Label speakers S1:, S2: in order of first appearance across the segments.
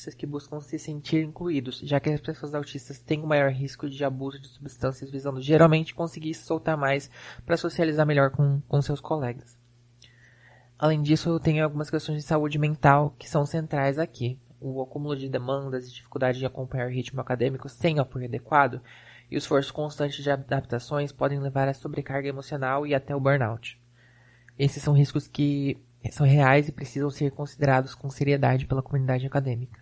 S1: autistas que buscam se sentir incluídos, já que as pessoas autistas têm um maior risco de abuso de substâncias, visando geralmente conseguir se soltar mais para socializar melhor com seus colegas. Além disso, eu tenho algumas questões de saúde mental que são centrais aqui. O acúmulo de demandas e dificuldade de acompanhar o ritmo acadêmico sem apoio adequado e o esforço constante de adaptações podem levar à sobrecarga emocional e até o burnout. Esses são riscos que são reais e precisam ser considerados com seriedade pela comunidade acadêmica.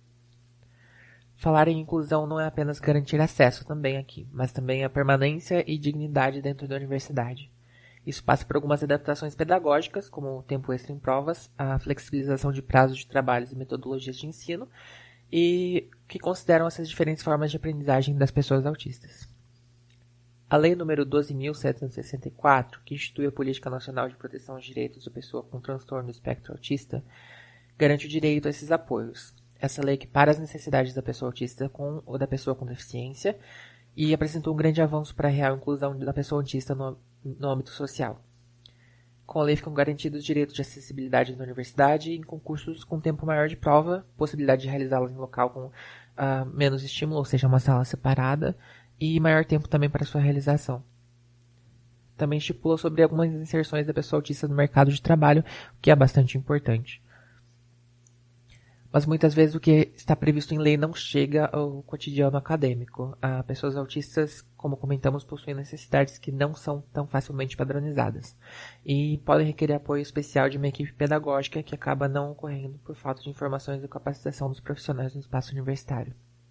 S1: Falar em inclusão não é apenas garantir acesso também aqui, mas também a permanência e dignidade dentro da universidade. Isso passa por algumas adaptações pedagógicas, como o tempo extra em provas, a flexibilização de prazos de trabalhos e metodologias de ensino, e que consideram essas diferentes formas de aprendizagem das pessoas autistas. A Lei nº 12.764, que institui a Política Nacional de Proteção aos Direitos da Pessoa com Transtorno do Espectro Autista, garante o direito a esses apoios. Essa lei equipara as necessidades da pessoa autista com ou da pessoa com deficiência e apresentou um grande avanço para a real inclusão da pessoa autista no âmbito social. Com a lei ficam garantidos direitos de acessibilidade na universidade em concursos com tempo maior de prova, possibilidade de realizá-los em local com menos estímulo, ou seja, uma sala separada, e maior tempo também para sua realização. Também estipula sobre algumas inserções da pessoa autista no mercado de trabalho, o que é bastante importante. Mas muitas vezes o que está previsto em lei não chega ao cotidiano acadêmico. Pessoas autistas, como comentamos, possuem necessidades que não são tão facilmente padronizadas e podem requerer apoio especial de uma equipe pedagógica que acaba não ocorrendo por falta de informações e capacitação dos profissionais no espaço universitário.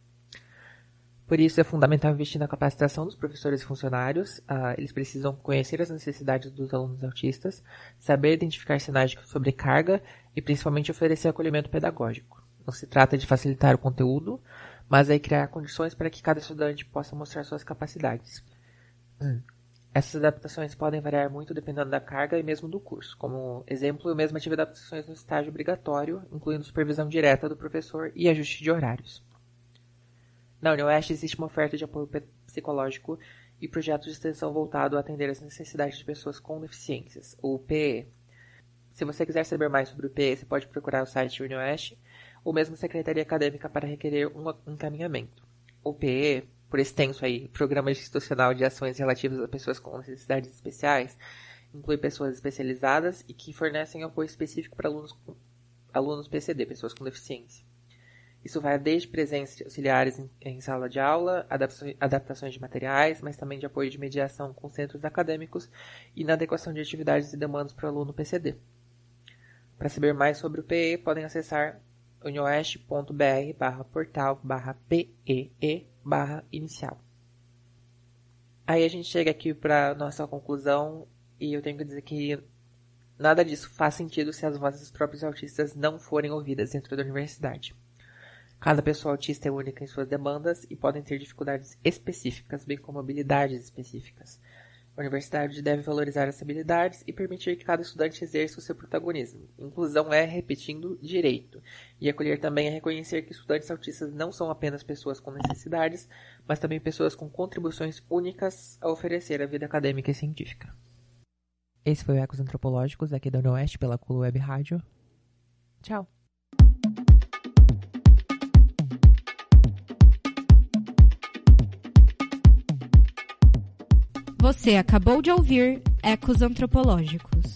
S1: Por isso, é fundamental investir na capacitação dos professores e funcionários. Eles precisam conhecer as necessidades dos alunos autistas, saber identificar sinais de sobrecarga e, principalmente, oferecer acolhimento pedagógico. Não se trata de facilitar o conteúdo, mas é criar condições para que cada estudante possa mostrar suas capacidades. Essas adaptações podem variar muito dependendo da carga e mesmo do curso. Como exemplo, eu mesmo tive adaptações no estágio obrigatório, incluindo supervisão direta do professor e ajuste de horários. Na UniOeste existe uma oferta de apoio psicológico e projetos de extensão voltado a atender as necessidades de pessoas com deficiências, o PE. Se você quiser saber mais sobre o PE, você pode procurar o site UniOeste ou mesmo a Secretaria Acadêmica para requerer um encaminhamento. O PE, por extenso aí, Programa Institucional de Ações Relativas a Pessoas com Necessidades Especiais, inclui pessoas especializadas e que fornecem apoio específico para alunos PCD, pessoas com deficiência. Isso vai desde presença de auxiliares em sala de aula, adaptações de materiais, mas também de apoio de mediação com centros acadêmicos e na adequação de atividades e demandas para o aluno PCD. Para saber mais sobre o PE, podem acessar unioeste.br/portal/PEE/inicial. Aí a gente chega aqui para a nossa conclusão e eu tenho que dizer que nada disso faz sentido se as vozes dos próprios autistas não forem ouvidas dentro da universidade. Cada pessoa autista é única em suas demandas e podem ter dificuldades específicas, bem como habilidades específicas. A universidade deve valorizar essas habilidades e permitir que cada estudante exerça o seu protagonismo. Inclusão é, repetindo, direito. E acolher também é reconhecer que estudantes autistas não são apenas pessoas com necessidades, mas também pessoas com contribuições únicas a oferecer à vida acadêmica e científica. Esse foi o Ecos Antropológicos aqui da UniOeste pela Culo Web Rádio. Tchau!
S2: Você acabou de ouvir Ecos Antropológicos.